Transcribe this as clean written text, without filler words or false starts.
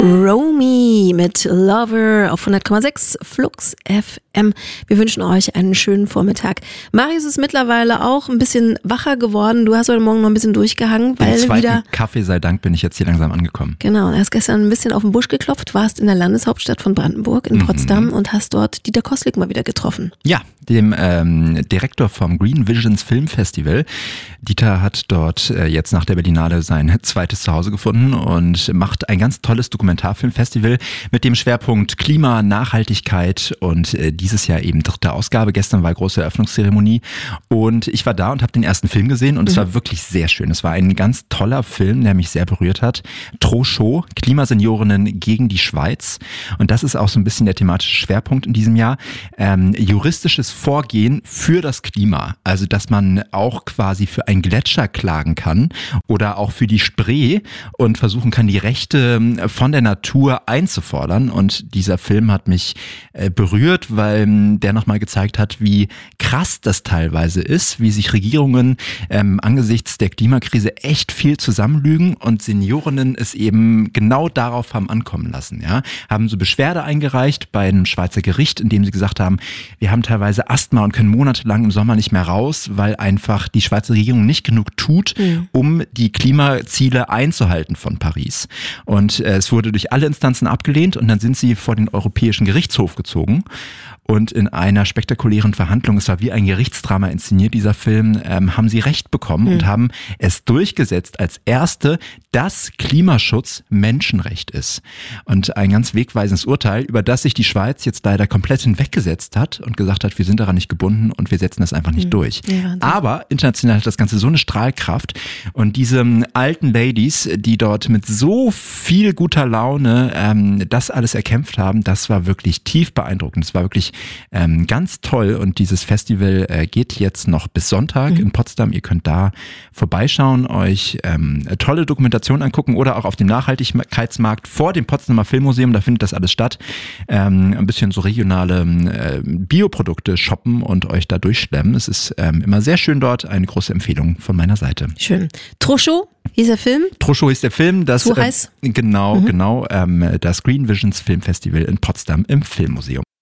Romy mit Lover auf 100,6 Flux FM. Wir wünschen euch einen schönen Vormittag. Marius ist mittlerweile auch ein bisschen wacher geworden. Du hast heute Morgen noch ein bisschen durchgehangen, weil Den zweiten wieder Kaffee sei Dank bin ich jetzt hier langsam angekommen. Genau, du hast gestern ein bisschen auf den Busch geklopft, warst in der Landeshauptstadt von Brandenburg in Potsdam und hast dort Dieter Koslik mal wieder getroffen. Ja, dem Direktor vom Green Visions Film Festival. Dieter hat dort jetzt nach der Berlinale sein zweites Zuhause gefunden und macht ein ganz tolles Dokumentarfilmfestival mit dem Schwerpunkt Klima, Nachhaltigkeit und dieses Jahr eben 3. Ausgabe. Gestern war große Eröffnungszeremonie und ich war da und habe den ersten Film gesehen und es war wirklich sehr schön. Es war ein ganz toller Film, der mich sehr berührt hat. Trocho, Klimaseniorinnen gegen die Schweiz, und das ist auch so ein bisschen der thematische Schwerpunkt in diesem Jahr. Juristisches Vorgehen für das Klima, also dass man auch quasi für einen Gletscher klagen kann oder auch für die Spree und versuchen kann, die Rechte von der Natur einzufordern. Und dieser Film hat mich berührt, weil der nochmal gezeigt hat, wie krass das teilweise ist, wie sich Regierungen angesichts der Klimakrise echt viel zusammenlügen und Seniorinnen es eben genau darauf haben ankommen lassen. Ja? Haben so Beschwerde eingereicht bei einem Schweizer Gericht, in dem sie gesagt haben, wir haben teilweise Asthma und können monatelang im Sommer nicht mehr raus, weil einfach die Schweizer Regierung nicht genug tut, um die Klimaziele einzuhalten von Paris. Und es wurde durch alle Instanzen abgelehnt und dann sind sie vor den Europäischen Gerichtshof gezogen. Und in einer spektakulären Verhandlung, es war wie ein Gerichtsdrama inszeniert, dieser Film, haben sie Recht bekommen und haben es durchgesetzt als erste, dass Klimaschutz Menschenrecht ist. Und ein ganz wegweisendes Urteil, über das sich die Schweiz jetzt leider komplett hinweggesetzt hat und gesagt hat, wir sind daran nicht gebunden und wir setzen das einfach nicht durch. Ja, aber international hat das Ganze so eine Strahlkraft und diese alten Ladies, die dort mit so viel guter Laune das alles erkämpft haben, das war wirklich tief beeindruckend. Das war wirklich ganz toll und dieses Festival geht jetzt noch bis Sonntag in Potsdam. Ihr könnt da vorbeischauen, euch tolle Dokumentationen angucken oder auch auf dem Nachhaltigkeitsmarkt vor dem Potsdamer Filmmuseum, da findet das alles statt. Ein bisschen so regionale Bioprodukte shoppen und euch da durchschlemmen. Es ist immer sehr schön dort, eine große Empfehlung von meiner Seite. Schön. Trocho hieß der Film? Trocho hieß der Film. Das, so heiß? Genau, das Green Visions Film Festival in Potsdam im Filmmuseum.